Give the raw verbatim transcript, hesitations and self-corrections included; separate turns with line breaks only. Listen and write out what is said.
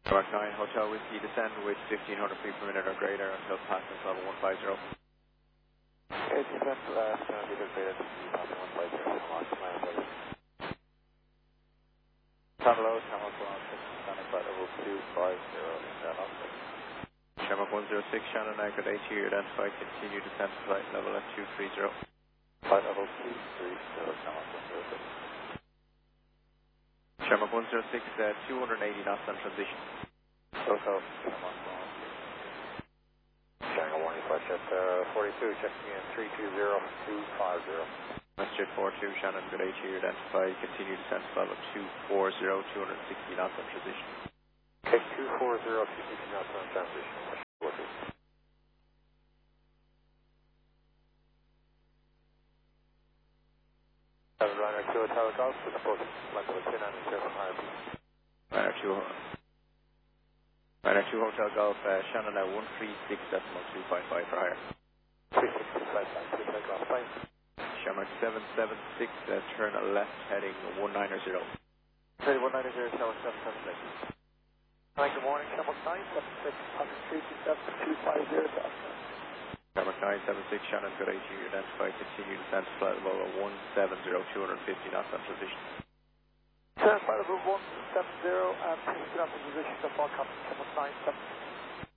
Mark nine, Hotel Whiskey, descend with fifteen hundred feet per minute or greater until passing level one five zero.
Okay, descend last, uh, leader greater than passing one five zero, Mark nine, please. Tower low, Channel one six, standing by level two five zero, inbound officer.
Shamrock one zero six, Shannon anchored H U, identified, continue descent to flight level at two three zero.
Flight level two three zero, Channel one zero six.
Shamrock one zero six, uh, two hundred eighty knots on transition.
Hotel, Channel one zero six. Shanghai warning flight jet uh, forty-two, checking in three two zero two five zero.
WestJet four two, Shannon good H U, identified, continue descent to level two four zero, two hundred sixty knots on transition.
Okay, two four zero, two sixty knots on transition. four two. Runner two Hotel Golf, with approach flight level two nine zero from higher speed.
Runner two, Runner two Hotel Golf, uh, Shannon uh, one three six decimal two five five for higher.
three six two five five, two Hotel Golf, fine.
Shamrock seven seven six, uh, turn left heading one nine zero.
Okay, one nine zero, Shamrock seven seven six. Hi, good morning, Shamrock nine seven six, one three two seven two five zero.
Shamrock nine seven six, Shannon good H U, identified, continue descent to flight level one seven zero, two hundred fifty knots on transition.
Turn flight level one seven zero and fifty knots on position, the forecast, Shamrock nine seven six.